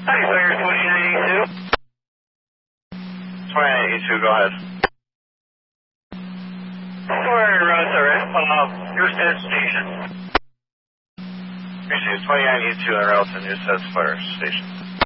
Hi, Fire 2982. 2982, go ahead. We're in Rosarek, Newstead Station. Appreciate it. 2982 en route to Newstead Fire Station.